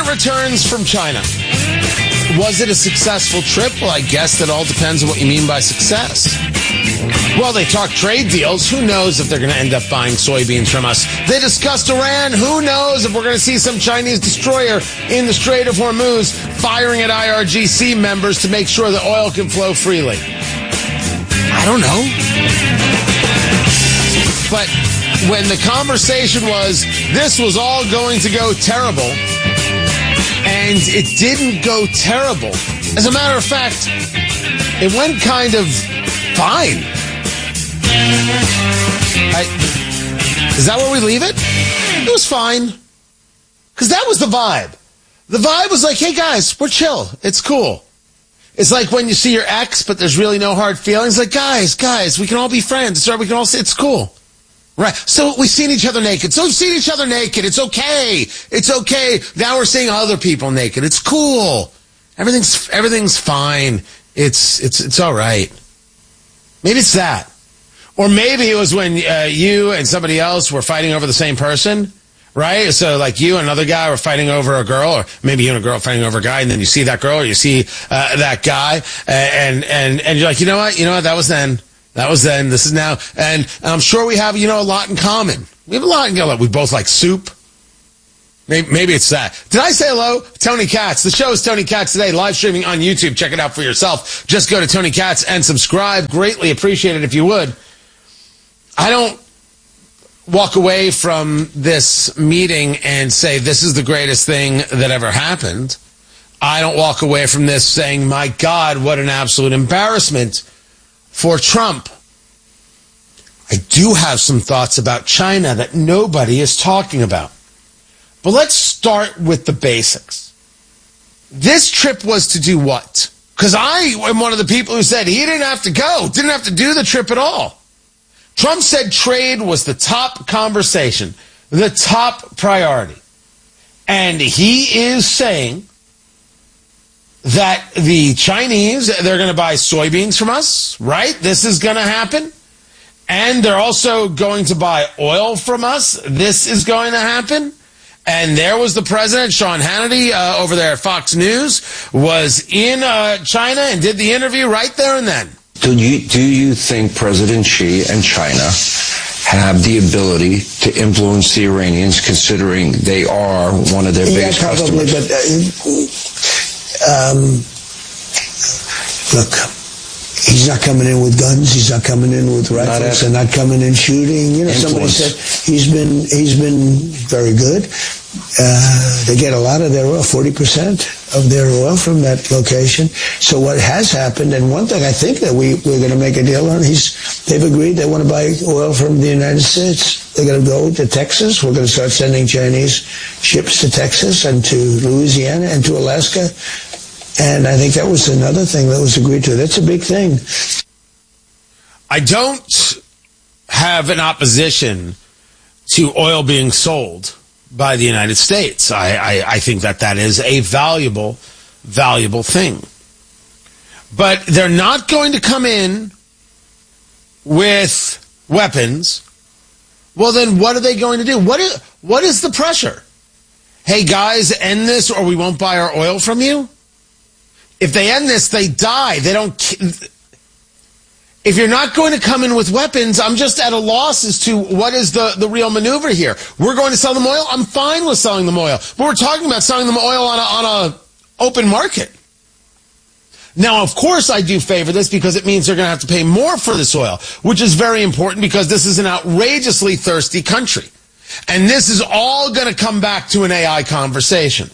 returns from China. Was it a successful trip? Well, I guess that all depends on what you mean by success. Well, they talked trade deals. Who knows if they're going to end up buying soybeans from us? They discussed Iran. Who knows if we're going to see some Chinese destroyer in the Strait of Hormuz firing at IRGC members to make sure that oil can flow freely? I don't know. But when the conversation was, this was all going to go terrible, and it didn't go terrible. As a matter of fact, it went kind of fine. Is that where we leave it? It was fine. Because that was the vibe. The vibe was like, hey guys, we're chill. It's cool. It's like when you see your ex, but there's really no hard feelings. Like, guys, we can all be friends. We can all say it's cool. Right. So we've seen each other naked. It's okay. It's okay. Now we're seeing other people naked. It's cool. Everything's fine. It's all right. Maybe it's that. Or maybe it was when you and somebody else were fighting over the same person, right? So like you and another guy were fighting over a girl, or maybe you and a girl fighting over a guy, and then you see that girl or you see that guy, and you're like, you know what? That was then. This is now. And I'm sure we have, a lot in common. We have a lot in common. We both like soup. Maybe it's that. Did I say hello? Tony Katz. The show is Tony Katz Today, live streaming on YouTube. Check it out for yourself. Just go to Tony Katz and subscribe. Greatly appreciate it if you would. I don't walk away from this meeting and say this is the greatest thing that ever happened. I don't walk away from this saying, my God, what an absolute embarrassment for Trump. I do have some thoughts about China that nobody is talking about. But let's start with the basics. This trip was to do what? Because I am one of the people who said he didn't have to go, didn't have to do the trip at all. Trump said trade was the top conversation, the top priority. And he is saying that the Chinese, they're going to buy soybeans from us, right? This is going to happen. And they're also going to buy oil from us. This is going to happen. And there was the president, Sean Hannity, over there at Fox News, was in China and did the interview right there and then. Do you think President Xi and China have the ability to influence the Iranians, considering they are one of their biggest customers? But look, he's not coming in with guns. He's not coming in with rifles. They're not coming in shooting. Somebody said he's been very good. They get a lot of their oil, 40% of their oil from that location. So what has happened, and one thing I think that we're going to make a deal on, they've agreed they want to buy oil from the United States. They're going to go to Texas. We're going to start sending Chinese ships to Texas and to Louisiana and to Alaska. And I think that was another thing that was agreed to. That's a big thing. I don't have an opposition to oil being sold by the United States. I think that is a valuable thing. But they're not going to come in with weapons. Well, then what are they going to do? What is the pressure? Hey, guys, end this or we won't buy our oil from you? If they end this, they die. They don't. If you're not going to come in with weapons, I'm just at a loss as to what is the real maneuver here. We're going to sell them oil. I'm fine with selling them oil. But we're talking about selling them oil on a open market. Now, of course, I do favor this because it means they're going to have to pay more for this oil, which is very important because this is an outrageously thirsty country. And this is all going to come back to an AI conversation.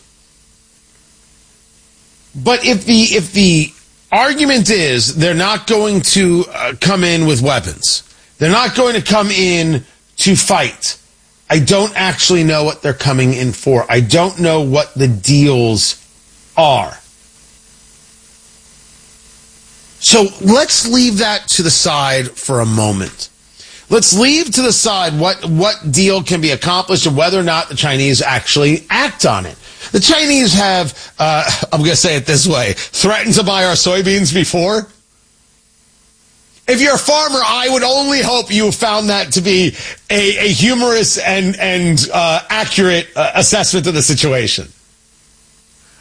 But if the argument is they're not going to come in with weapons, they're not going to come in to fight, I don't actually know what they're coming in for. I don't know what the deals are. So let's leave that to the side for a moment. Let's leave to the side what deal can be accomplished and whether or not the Chinese actually act on it. The Chinese have, I'm going to say it this way, threatened to buy our soybeans before. If you're a farmer, I would only hope you found that to be a humorous and accurate assessment of the situation.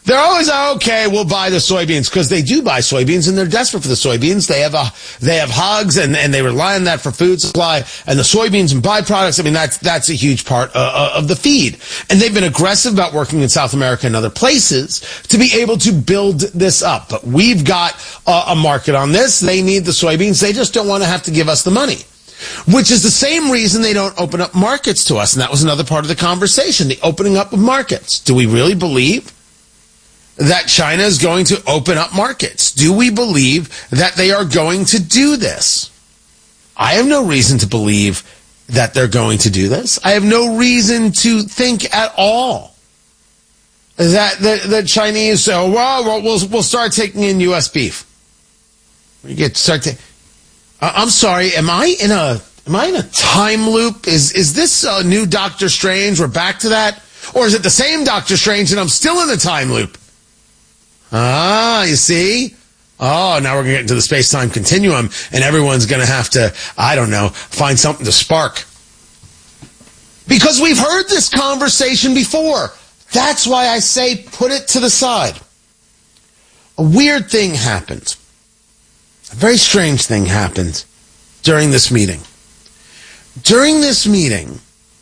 They're always, okay, we'll buy the soybeans, because they do buy soybeans and they're desperate for the soybeans. They have hogs and they rely on that for food supply, and the soybeans and byproducts. I mean, that's a huge part of the feed. And they've been aggressive about working in South America and other places to be able to build this up. But we've got a market on this. They need the soybeans. They just don't want to have to give us the money, which is the same reason they don't open up markets to us. And that was another part of the conversation, the opening up of markets. Do we really believe that China is going to open up markets? Do we believe that they are going to do this? I have no reason to believe that they're going to do this. I have no reason to think at all that the Chinese, we'll start taking in U.S. beef. I'm sorry, am I in a time loop? Is this a new Doctor Strange? We're back to that? Or is it the same Doctor Strange and I'm still in the time loop? You see? Oh, now we're going to get into the space-time continuum, and everyone's going to have to, find something to spark. Because we've heard this conversation before. That's why I say put it to the side. A weird thing happened. A very strange thing happened during this meeting. During this meeting,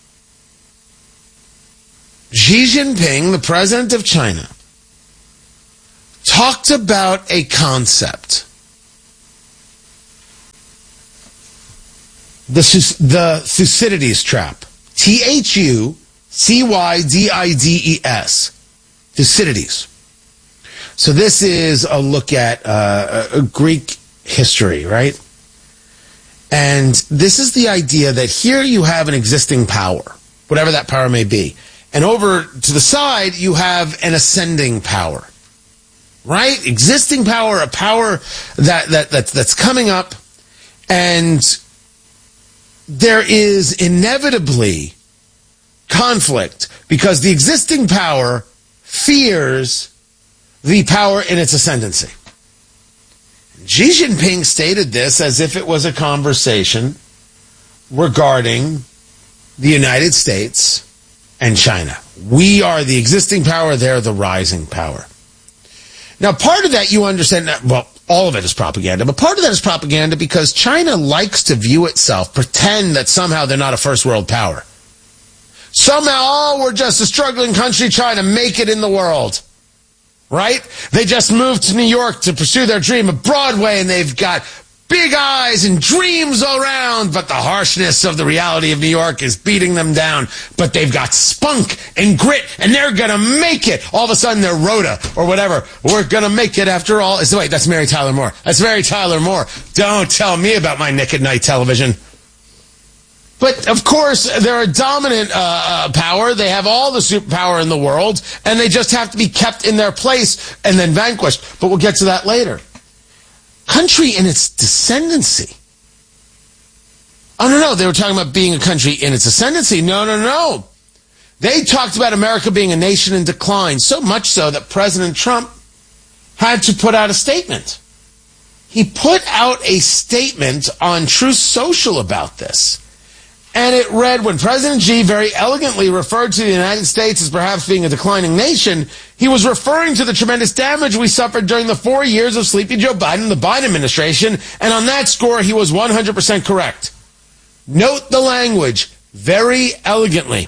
Xi Jinping, the president of China, talked about a concept. The Thucydides trap. Thucydides. Thucydides. So this is a look at Greek history, right? And this is the idea that here you have an existing power, whatever that power may be. And over to the side, you have an ascending power. Right? Existing power, a power that's coming up, and there is inevitably conflict because the existing power fears the power in its ascendancy. Xi Jinping stated this as if it was a conversation regarding the United States and China. We are the existing power, they're the rising power. Now, part of that you understand, well, all of it is propaganda, but part of that is propaganda because China likes to view itself, pretend that somehow they're not a first world power. Somehow, we're just a struggling country trying to make it in the world. Right? They just moved to New York to pursue their dream of Broadway, and they've got big eyes and dreams all around, but the harshness of the reality of New York is beating them down. But they've got spunk and grit, and they're going to make it. All of a sudden, they're Rhoda or whatever. We're going to make it after all. Wait, that's Mary Tyler Moore. That's Mary Tyler Moore. Don't tell me about my Nick at Night television. But, of course, they're a dominant power. They have all the superpower in the world, and they just have to be kept in their place and then vanquished. But we'll get to that later. Country in its descendancy. Oh, no, they were talking about being a country in its ascendancy. No. They talked about America being a nation in decline, so much so that President Trump had to put out a statement. He put out a statement on Truth Social about this. And it read, when President Xi very elegantly referred to the United States as perhaps being a declining nation, he was referring to the tremendous damage we suffered during the 4 years of Sleepy Joe Biden and the Biden administration, and on that score, he was 100% correct. Note the language very elegantly.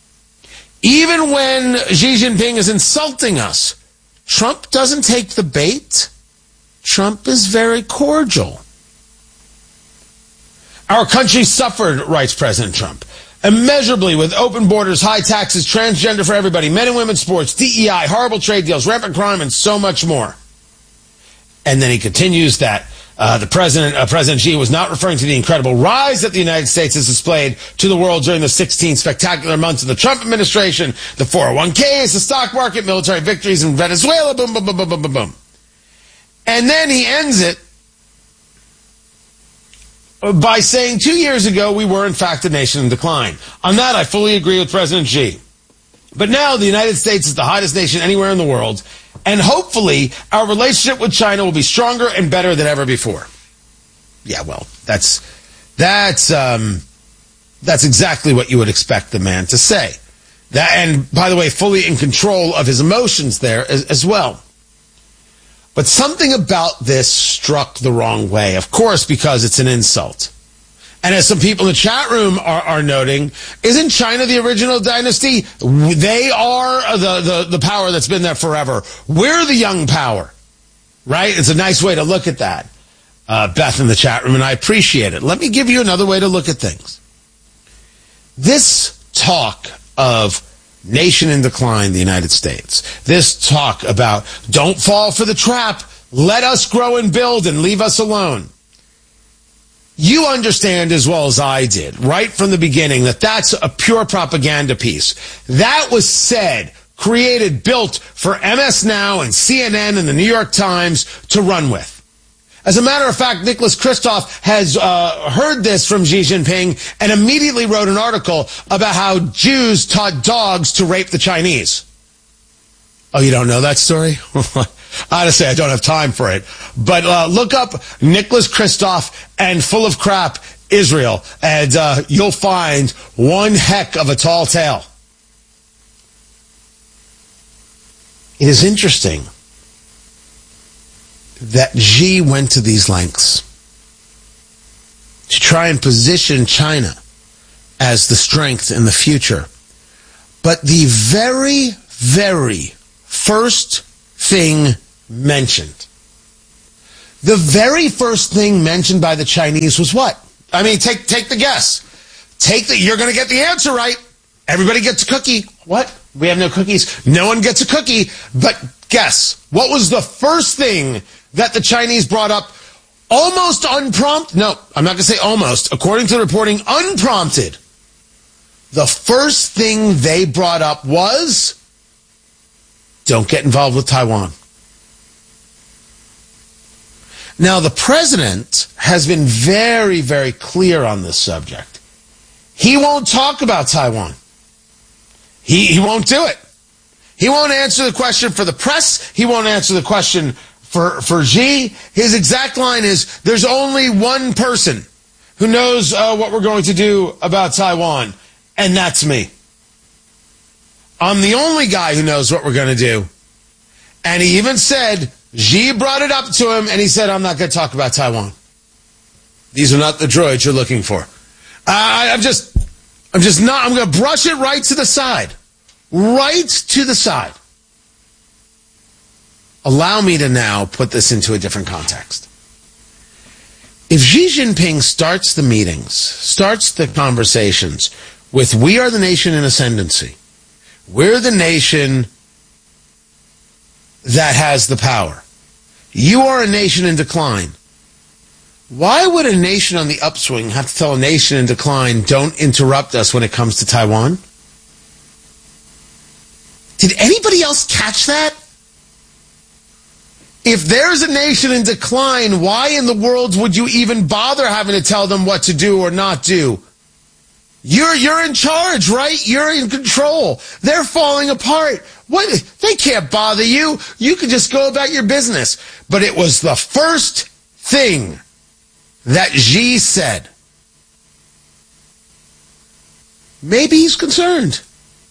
Even when Xi Jinping is insulting us, Trump doesn't take the bait. Trump is very cordial. Our country suffered, writes President Trump, immeasurably with open borders, high taxes, transgender for everybody, men and women's sports, DEI, horrible trade deals, rampant crime, and so much more. And then he continues that President Xi was not referring to the incredible rise that the United States has displayed to the world during the 16 spectacular months of the Trump administration, the 401ks, the stock market, military victories in Venezuela, boom, boom, boom, boom, boom, boom, boom. And then he ends it by saying 2 years ago we were in fact a nation in decline. On that I fully agree with President Xi. But now the United States is the hottest nation anywhere in the world, and hopefully our relationship with China will be stronger and better than ever before. Yeah, well, that's exactly what you would expect the man to say. And by the way, fully in control of his emotions there as well. But something about this struck the wrong way, of course, because it's an insult. And as some people in the chat room are noting, isn't China the original dynasty? They are the power that's been there forever. We're the young power, right? It's a nice way to look at that. Beth in the chat room, and I appreciate it. Let me give you another way to look at things. This talk of nation in decline, the United States, this talk about don't fall for the trap, let us grow and build and leave us alone. You understand as well as I did, right from the beginning, that that's a pure propaganda piece. That was said, created, built for MS Now and CNN and the New York Times to run with. As a matter of fact, Nicholas Kristof has heard this from Xi Jinping and immediately wrote an article about how Jews taught dogs to rape the Chinese. Oh, you don't know that story? Honestly, I don't have time for it. But look up Nicholas Kristof and Full of Crap Israel, and you'll find one heck of a tall tale. It is interesting that Xi went to these lengths to try and position China as the strength in the future. But the very, very first thing mentioned, the very first thing mentioned by the Chinese was what? I mean, take the guess. You're going to get the answer right. Everybody gets a cookie. What? We have no cookies. No one gets a cookie. But guess, what was the first thing that the Chinese brought up almost unprompted? No, I'm not going to say almost. According to the reporting, unprompted. The first thing they brought up was, don't get involved with Taiwan. Now, the president has been very, very clear on this subject. He won't talk about Taiwan. He won't do it. He won't answer the question for the press. He won't answer the question for Xi. His exact line is, there's only one person who knows what we're going to do about Taiwan, and that's me. I'm the only guy who knows what we're going to do. And he even said, Xi brought it up to him, and he said, I'm not going to talk about Taiwan. These are not the droids you're looking for. I'm going to brush it right to the side. Right to the side. Allow me to now put this into a different context. If Xi Jinping starts the meetings, starts the conversations with, we are the nation in ascendancy, we're the nation that has the power, you are a nation in decline, why would a nation on the upswing have to tell a nation in decline, don't interrupt us when it comes to Taiwan? Did anybody else catch that? If there's a nation in decline, why in the world would you even bother having to tell them what to do or not do? You're in charge, right? You're in control. They're falling apart. What? They can't bother you. You can just go about your business. But it was the first thing that Xi said. Maybe he's concerned.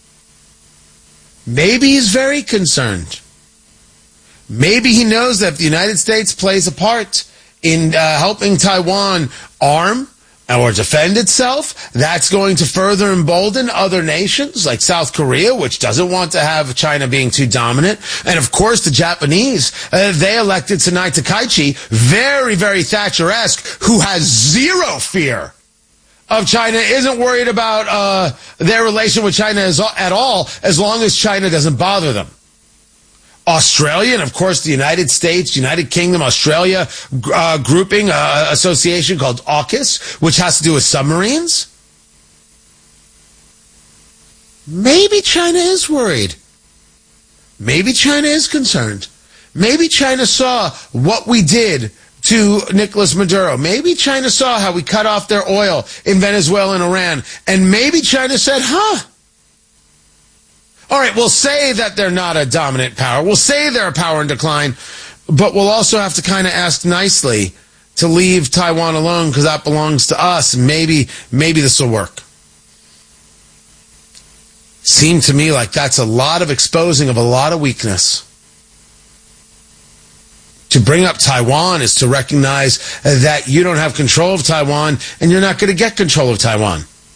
Maybe he's very concerned. Maybe he knows that if the United States plays a part in helping Taiwan arm or defend itself, that's going to further embolden other nations like South Korea, which doesn't want to have China being too dominant. And of course, the Japanese, they elected Tsunai Takaichi, very, very Thatcher-esque, who has zero fear of China, isn't worried about their relation with China at all, as long as China doesn't bother them. Australia, and of course the United States, United Kingdom, Australia grouping association called AUKUS, which has to do with submarines. Maybe China is worried. Maybe China is concerned. Maybe China saw what we did to Nicolas Maduro. Maybe China saw how we cut off their oil in Venezuela and Iran. And maybe China said, all right, we'll say that they're not a dominant power. We'll say they're a power in decline, but we'll also have to kind of ask nicely to leave Taiwan alone because that belongs to us. Maybe this will work. Seemed to me like that's a lot of exposing of a lot of weakness. To bring up Taiwan is to recognize that you don't have control of Taiwan and you're not going to get control of Taiwan.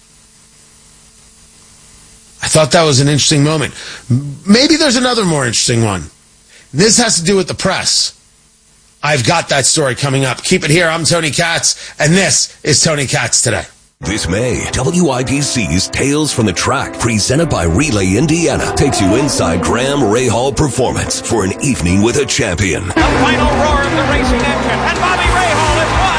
I thought that was an interesting moment. Maybe there's another more interesting one. This has to do with the press. I've got that story coming up. Keep it here. I'm Tony Katz, and this is Tony Katz Today. This May, WIPC's Tales from the Track, presented by Relay Indiana, takes you inside Graham Rahal Performance for an evening with a champion. The final roar of the racing engine, and Bobby Rahal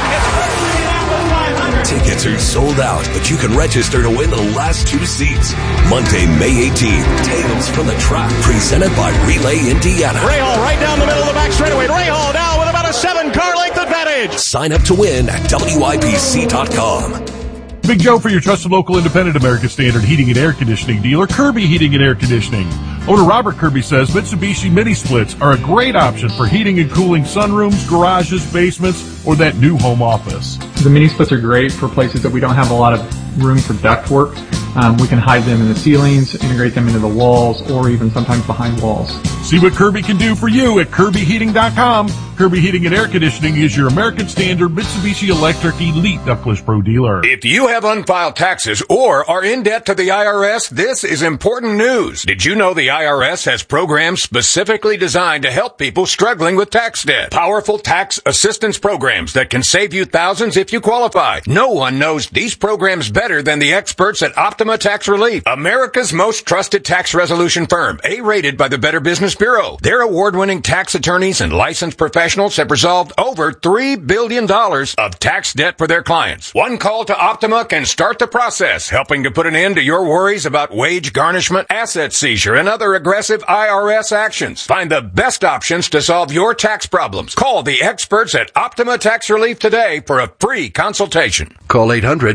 has won his first Indianapolis 500. Tickets are sold out, but you can register to win the last 2 seats. Monday, May 18th, Tales from the Track, presented by Relay Indiana. Rahal right down the middle of the back straightaway. Rahal now with about a 7-car length advantage. Sign up to win at WIPC.com. Big Joe for your trusted local independent American Standard heating and air conditioning dealer, Kirby Heating and Air Conditioning. Owner Robert Kirby says Mitsubishi mini splits are a great option for heating and cooling sunrooms, garages, basements, or that new home office. The mini splits are great for places that we don't have a lot of room for ductwork. We can hide them in the ceilings, integrate them into the walls, or even sometimes behind walls. See what Kirby can do for you at KirbyHeating.com. Kirby Heating and Air Conditioning is your American Standard Mitsubishi Electric Elite Ductless Pro dealer. If you have unfiled taxes or are in debt to the IRS, this is important news. Did you know the IRS has programs specifically designed to help people struggling with tax debt? Powerful tax assistance programs that can save you thousands if you qualify. No one knows these programs better than the experts at Optima Tax Relief, America's most trusted tax resolution firm, A-rated by the Better Business Bureau. Their award-winning tax attorneys and licensed professionals have resolved over $3 billion of tax debt for their clients. One call to Optima can start the process, helping to put an end to your worries about wage garnishment, asset seizure, and other aggressive IRS actions. Find the best options to solve your tax problems. Call the experts at Optima Tax Relief today for a free consultation. Call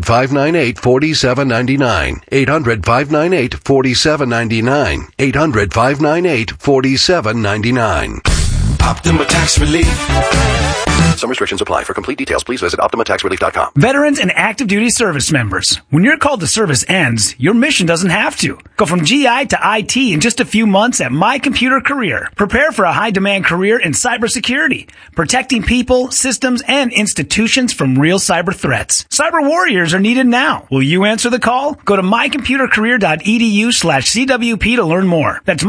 800-598-4799. 800-598-4799. 800-598-4799. Optima Tax Relief. Some restrictions apply. For complete details, please visit OptimaTaxRelief.com. Veterans and active duty service members. When your call to service ends, your mission doesn't have to. Go from GI to IT in just a few months at My Computer Career. Prepare for a high-demand career in cybersecurity, protecting people, systems, and institutions from real cyber threats. Cyber warriors are needed now. Will you answer the call? Go to mycomputercareer.edu/CWP to learn more. That's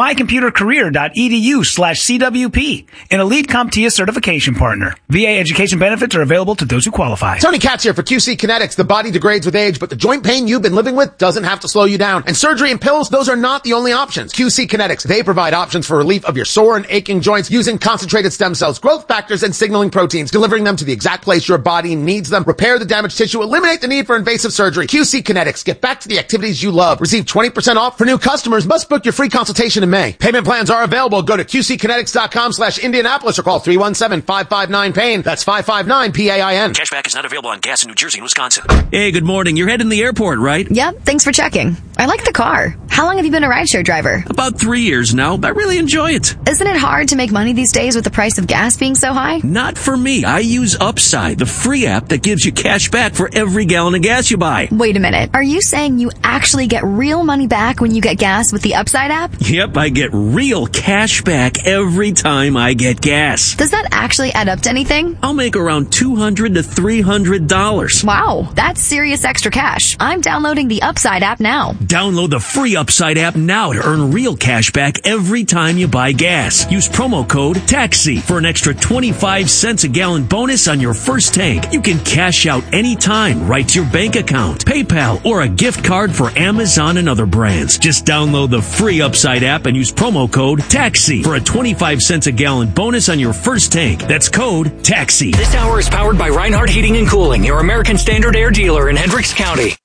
mycomputercareer.edu/CWP. An elite CompTIA certification partner. VA education benefits are available to those who qualify. Tony Katz here for QC Kinetics. The body degrades with age, but the joint pain you've been living with doesn't have to slow you down. And surgery and pills, those are not the only options. QC Kinetics, they provide options for relief of your sore and aching joints using concentrated stem cells, growth factors, and signaling proteins, delivering them to the exact place your body needs them. Repair the damaged tissue, eliminate the need for invasive surgery. QC Kinetics, get back to the activities you love. Receive 20% off for new customers. Must book your free consultation in May. Payment plans are available. Go to QCkinetics.com/Indianapolis or call 317-559-PAIN. That's 559-PAIN. Cashback is not available on gas in New Jersey and Wisconsin. Hey, good morning. You're heading to the airport, right? Yep, thanks for checking. I like the car. How long have you been a rideshare driver? About 3 years now. I really enjoy it. Isn't it hard to make money these days with the price of gas being so high? Not for me. I use Upside, the free app that gives you cash back for every gallon of gas you buy. Wait a minute. Are you saying you actually get real money back when you get gas with the Upside app? Yep, I get real cash back every time I get gas. Does that actually add up to anything? I'll make around $200 to $300. Wow, that's serious extra cash. I'm downloading the Upside app now. Download the free Upside app now to earn real cash back every time you buy gas. Use promo code TAXI for an extra 25 cents a gallon bonus on your first tank. You can cash out anytime right to your bank account, PayPal, or a gift card for Amazon and other brands. Just download the free Upside app and use promo code TAXI for a 25 cents a gallon bonus on your first tank. That's code TAXI. This hour is powered by Reinhardt Heating and Cooling, your American Standard air dealer in Hendricks County.